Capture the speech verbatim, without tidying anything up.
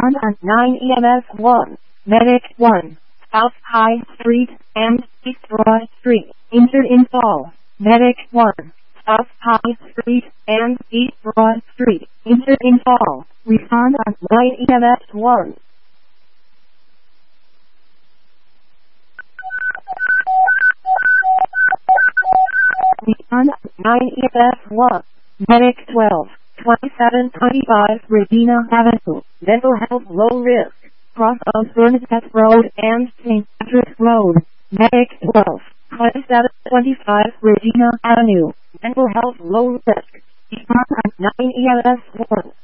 Respond on nine E M S one. Medic one. South High Street and East Broad Street. Injured in fall. Medic one. South High Street and East Broad Street. Injured in fall. Respond on nine E M S one. Respond on nine E M S one. Medic twelve. twenty-seven twenty-five Regina Avenue. Mental health low risk. Cross of Bernadette Road and Saint Patrick's Road. Medic twelve. twenty-seven twenty-five Regina Avenue. Mental health low risk. Respond on nine E M S one.